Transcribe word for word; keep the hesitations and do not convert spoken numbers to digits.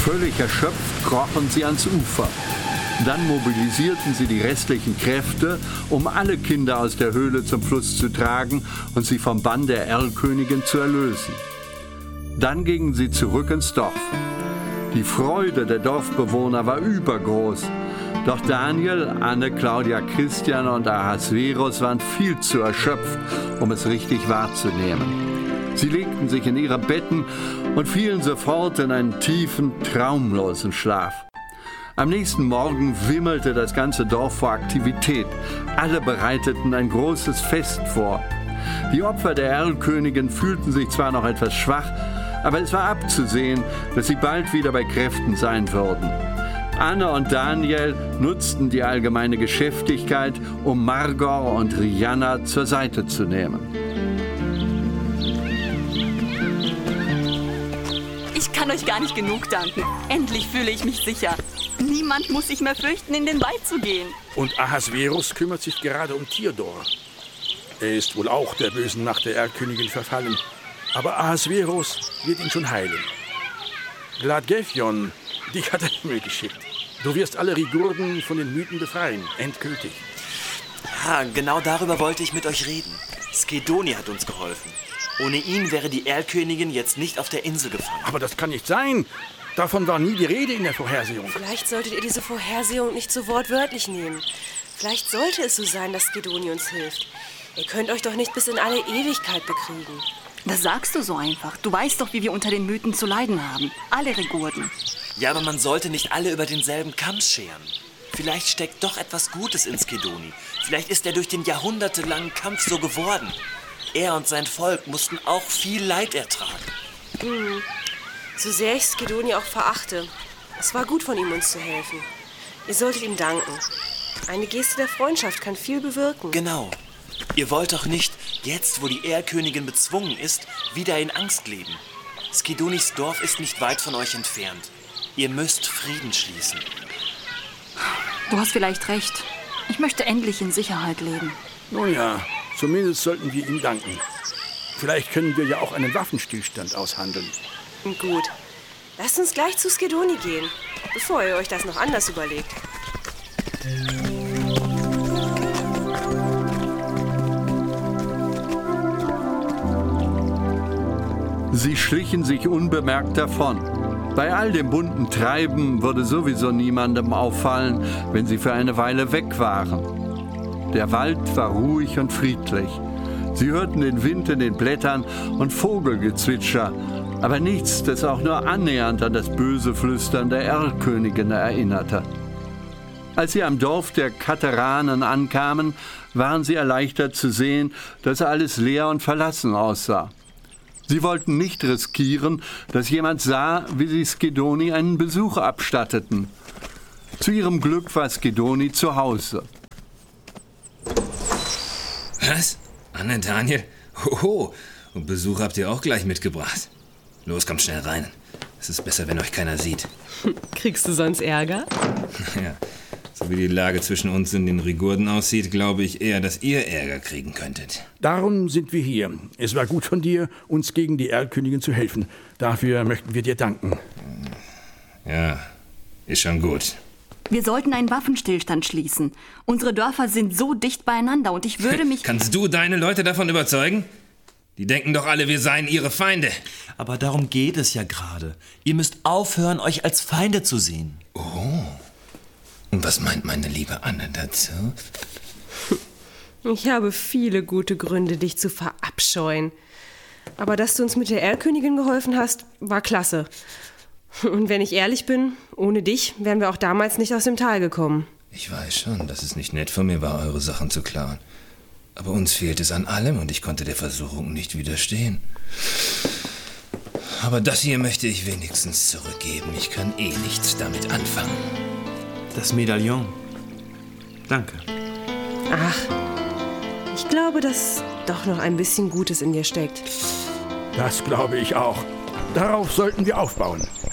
Völlig erschöpft krochen sie ans Ufer. Dann mobilisierten sie die restlichen Kräfte, um alle Kinder aus der Höhle zum Fluss zu tragen und sie vom Bann der Erlkönigin zu erlösen. Dann gingen sie zurück ins Dorf. Die Freude der Dorfbewohner war übergroß. Doch Daniel, Anne, Claudia, Christian und Ahasverus waren viel zu erschöpft, um es richtig wahrzunehmen. Sie legten sich in ihre Betten und fielen sofort in einen tiefen, traumlosen Schlaf. Am nächsten Morgen wimmelte das ganze Dorf vor Aktivität. Alle bereiteten ein großes Fest vor. Die Opfer der Erlkönigin fühlten sich zwar noch etwas schwach, aber es war abzusehen, dass sie bald wieder bei Kräften sein würden. Anne und Daniel nutzten die allgemeine Geschäftigkeit, um Margor und Rianna zur Seite zu nehmen. Ich kann euch gar nicht genug danken. Endlich fühle ich mich sicher. Niemand muss sich mehr fürchten, in den Wald zu gehen. Und Ahasverus kümmert sich gerade um Theodor. Er ist wohl auch der bösen Macht der Erlkönigin verfallen. Aber Ahasverus wird ihn schon heilen. Gladgefion, dich hat der Himmel geschickt. Du wirst alle Rigurden von den Mythen befreien, endgültig. Ja, genau darüber wollte ich mit euch reden. Skedoni hat uns geholfen. Ohne ihn wäre die Erlkönigin jetzt nicht auf der Insel gefangen. Aber das kann nicht sein. Davon war nie die Rede in der Vorhersehung. Vielleicht solltet ihr diese Vorhersehung nicht so wortwörtlich nehmen. Vielleicht sollte es so sein, dass Skedoni uns hilft. Ihr könnt euch doch nicht bis in alle Ewigkeit bekriegen. Das sagst du so einfach. Du weißt doch, wie wir unter den Mythen zu leiden haben. Alle Rigurden. Ja, aber man sollte nicht alle über denselben Kamm scheren. Vielleicht steckt doch etwas Gutes in Skedoni. Vielleicht ist er durch den jahrhundertelangen Kampf so geworden. Er und sein Volk mussten auch viel Leid ertragen. Hm. So sehr ich Skedoni auch verachte, es war gut von ihm, uns zu helfen. Ihr solltet ihm danken. Eine Geste der Freundschaft kann viel bewirken. Genau. Ihr wollt doch nicht, jetzt wo die Erlkönigin bezwungen ist, wieder in Angst leben. Skedonis Dorf ist nicht weit von euch entfernt. Ihr müsst Frieden schließen. Du hast vielleicht recht. Ich möchte endlich in Sicherheit leben. Nun ja, zumindest sollten wir ihm danken. Vielleicht können wir ja auch einen Waffenstillstand aushandeln. Gut. Lasst uns gleich zu Skedoni gehen, bevor ihr euch das noch anders überlegt. Sie schlichen sich unbemerkt davon. Bei all dem bunten Treiben würde sowieso niemandem auffallen, wenn sie für eine Weile weg waren. Der Wald war ruhig und friedlich. Sie hörten den Wind in den Blättern und Vogelgezwitscher, aber nichts, das auch nur annähernd an das böse Flüstern der Erlkönigin erinnerte. Als sie am Dorf der Kateranen ankamen, waren sie erleichtert zu sehen, dass alles leer und verlassen aussah. Sie wollten nicht riskieren, dass jemand sah, wie sie Skedoni einen Besuch abstatteten. Zu ihrem Glück war Skedoni zu Hause. Was? Anne, Daniel? Hoho, und Besuch habt ihr auch gleich mitgebracht. Los, kommt schnell rein. Es ist besser, wenn euch keiner sieht. Kriegst du sonst Ärger? Naja, so wie die Lage zwischen uns und den Rigurden aussieht, glaube ich eher, dass ihr Ärger kriegen könntet. Darum sind wir hier. Es war gut von dir, uns gegen die Erlkönigin zu helfen. Dafür möchten wir dir danken. Ja, ist schon gut. Wir sollten einen Waffenstillstand schließen. Unsere Dörfer sind so dicht beieinander und ich würde mich... Kannst du deine Leute davon überzeugen? Die denken doch alle, wir seien ihre Feinde. Aber darum geht es ja gerade. Ihr müsst aufhören, euch als Feinde zu sehen. Oh. Und was meint meine liebe Anne dazu? Ich habe viele gute Gründe, dich zu verabscheuen. Aber dass du uns mit der Erlkönigin geholfen hast, war klasse. Und wenn ich ehrlich bin, ohne dich wären wir auch damals nicht aus dem Tal gekommen. Ich weiß schon, dass es nicht nett von mir war, eure Sachen zu klauen. Aber uns fehlt es an allem und ich konnte der Versuchung nicht widerstehen. Aber das hier möchte ich wenigstens zurückgeben. Ich kann eh nichts damit anfangen. Das Medaillon. Danke. Ach, ich glaube, dass doch noch ein bisschen Gutes in dir steckt. Das glaube ich auch. Darauf sollten wir aufbauen.